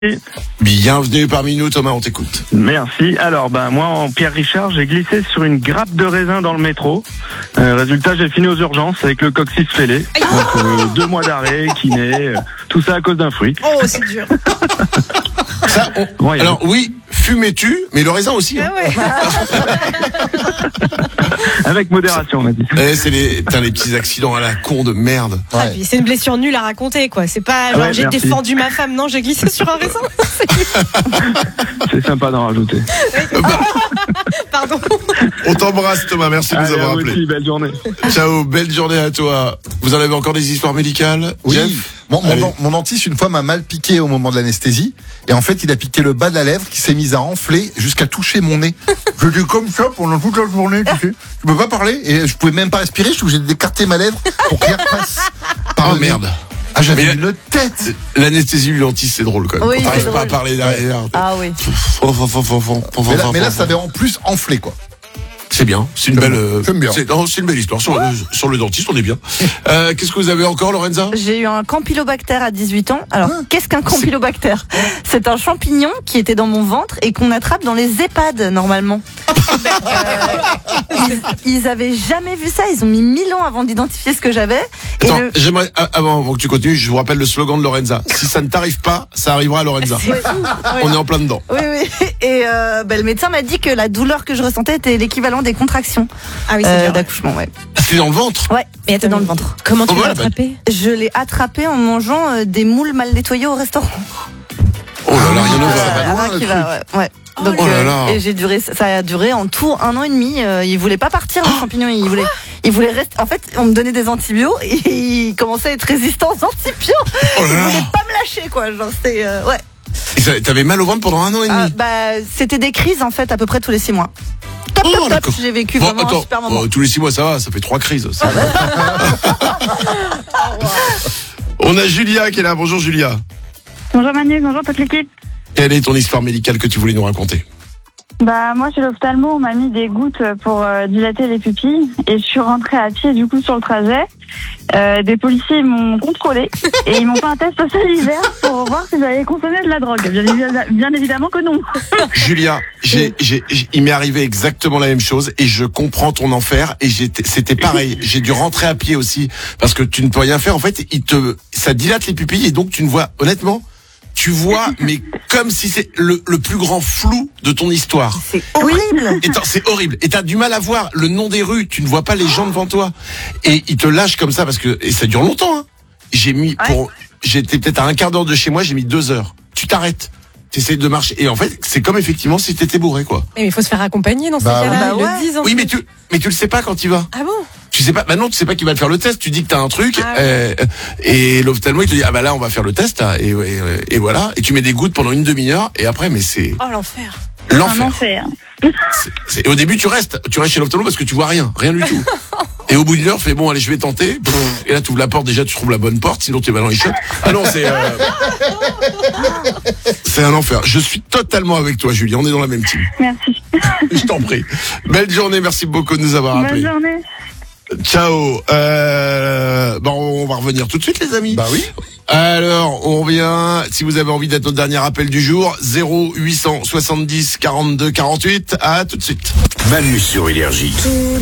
Bienvenue parmi nous, Thomas, on t'écoute. Merci. Alors, moi, en Pierre Richard, j'ai glissé sur une grappe de raisin dans le métro. Résultat, j'ai fini aux urgences avec le coccyx fêlé. Donc, 2 mois d'arrêt, kiné, tout ça à cause d'un fruit. Oh, c'est dur. Ça, alors oui, fumais-tu, mais le raisin aussi. Hein. Ah ouais. Avec modération, on m'a dit. C'est les petits accidents à la con de merde. Ah, puis c'est une blessure nulle à raconter, quoi. C'est pas genre j'ai merci. défendu ma femme, non, j'ai glissé sur un raisin. C'est sympa d'en rajouter. Pardon. On t'embrasse, Thomas, merci de nous Allez, avoir à vous appelés. aussi, belle journée. Ciao, belle journée à toi. Vous en avez encore des histoires médicales, Oui, Jeff? mon dentiste une fois m'a mal piqué au moment de l'anesthésie et en fait il a piqué le bas de la lèvre qui s'est mise à enfler jusqu'à toucher mon nez. J'étais comme ça pendant toute la journée, tu sais. Je peux pas parler et je pouvais même pas respirer, je suis obligé d'écarter ma lèvre pour qu'elle passe par Oh le nez. merde. Ah, j'avais Mais une tête. L'anesthésie du dentiste, c'est drôle quand même. Oui, Quand t'arrives c'est pas à drôle. parler derrière. Ah oui. Mais là ça avait en plus enflé quoi. C'est bien, c'est une belle. J'aime bien. C'est une belle histoire sur le dentiste, on est bien. Qu'est-ce que vous avez encore, Lorenza? J'ai eu un campylobactère à 18 ans. Alors, qu'est-ce qu'un campylobactère? C'est un champignon qui était dans mon ventre et qu'on attrape dans les EHPAD normalement. Ils avaient jamais vu ça. Ils ont mis 1000 ans avant d'identifier ce que j'avais. Et Attends, j'aimerais, avant que tu continues, je vous rappelle le slogan de Lorenza. Si ça ne t'arrive pas, ça arrivera à Lorenza. On est en plein dedans. Oui. Et le médecin m'a dit que la douleur que je ressentais était l'équivalent des contractions Ah oui, c'est dur. d'accouchement. Ouais. C'est dans le ventre. Ouais. Et était dans le ventre. Comment tu Oh, l'as voilà, attrapé? Je l'ai attrapé en mangeant des moules mal nettoyés au restaurant. Oh là là, rien ne va. va loin, Rien qui le va, ouais. Donc, Oh là là. et ça a duré en tout 1 an et demi. Il voulait pas partir, le champignon. Il voulait rester. En fait, on me donnait des antibiotiques et il commençait à être résistant aux antibiotiques. Oh là Il là. voulait pas me lâcher, quoi. Genre, c'était, ouais. Et t'avais mal au ventre pendant 1 an et demi. C'était des crises, en fait, à peu près tous les 6 mois. Top, Oh, top, top. d'accord. J'ai vécu Bon, vraiment un attends, super moment. tous les 6 mois, ça va, ça fait 3 crises. Ça va. On a Julia qui est là. Bonjour Julia. Bonjour Manu, bonjour toute l'équipe. Quelle est ton histoire médicale que tu voulais nous raconter? Moi chez l'ophtalmo, on m'a mis des gouttes pour dilater les pupilles et je suis rentrée à pied du coup sur le trajet. Des policiers m'ont contrôlé et ils m'ont fait un test salivaire pour voir si j'avais consommé de la drogue. Bien évidemment que non. Julia, il m'est arrivé exactement la même chose et je comprends ton enfer et c'était pareil. J'ai dû rentrer à pied aussi parce que tu ne peux rien faire. En fait, ça dilate les pupilles et donc tu ne vois, honnêtement, tu vois, mais comme si c'est le plus grand flou de ton histoire. C'est horrible. Et c'est horrible. Et t'as du mal à voir le nom des rues. Tu ne vois pas les gens devant toi. Et ils te lâchent comme ça et ça dure longtemps, hein. J'étais peut-être à 1/4 d'heure de chez moi, j'ai mis 2 heures. Tu t'arrêtes. T'essayes de marcher. Et en fait, c'est comme effectivement si t'étais bourré, quoi. Mais il faut se faire accompagner dans ces cas-là. Ils le disent, en Oui, fait. mais tu le sais pas quand tu vas. Ah bon? Tu sais pas, non, tu sais pas qui va te faire le test. Tu dis que t'as un truc, et l'ophtalmo, il te dit, là, on va faire le test, là, et voilà. Et tu mets des gouttes pendant une demi-heure, et après, mais c'est Oh, l'enfer. Un l'enfer. enfer. Et au début, tu restes chez l'ophtalmo parce que tu vois rien du tout. Et au bout d'une heure, tu fais bon, allez, je vais tenter. Et là, tu ouvres la porte, déjà, tu trouves la bonne porte, sinon tu es dans les chiottes. Ah non, c'est un enfer. Je suis totalement avec toi, Julie. On est dans la même team. Merci. Je t'en prie. Belle journée, merci beaucoup de nous avoir Bonne appelés. journée. Ciao. On va revenir tout de suite, les amis. Bah oui. Alors, on revient. Si vous avez envie d'être notre dernier appel du jour, 0870 42 48. À tout de suite. Manu sur Énergie.